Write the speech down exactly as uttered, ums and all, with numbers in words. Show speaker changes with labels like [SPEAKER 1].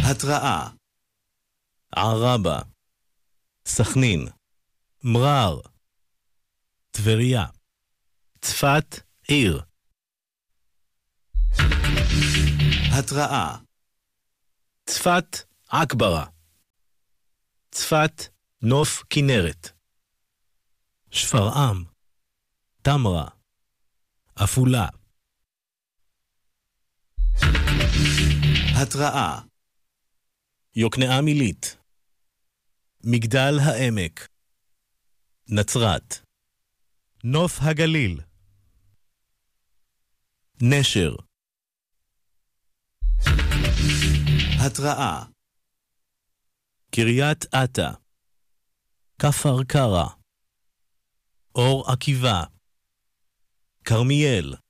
[SPEAKER 1] התראה.
[SPEAKER 2] ערבה, סכנין, מרר, טבריה, צפת, עיר.
[SPEAKER 1] התראה.
[SPEAKER 2] צפת, עכברה, צפת, נוף כנרת, שפרעם, תמרה, אפולה.
[SPEAKER 1] התראה.
[SPEAKER 2] יוקנעם עילית, מגדל העמק, נצרת, נוף הגליל, נשר.
[SPEAKER 1] התראה.
[SPEAKER 2] קריית אתא, כפר קרע, אור עקיבא, כרמיאל.